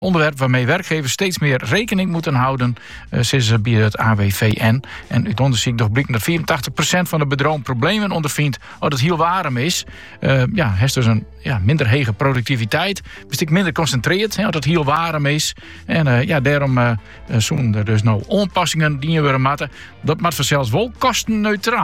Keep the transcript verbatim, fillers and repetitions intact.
onderwerp waarmee werkgevers steeds meer rekening moeten houden, uh, sinds bij het A W V N. En uit onderzoek toch blijkt dat vierentachtig procent van de bedrijven problemen ondervindt als het heel warm is. Uh, ja, heeft dus een ja, minder hege productiviteit, een stuk minder concentreerd als het heel warm is. En uh, ja, daarom uh, zoen er dus nou aanpassingen die we moeten. Dat maakt vanzelfs wel kostenneutraal.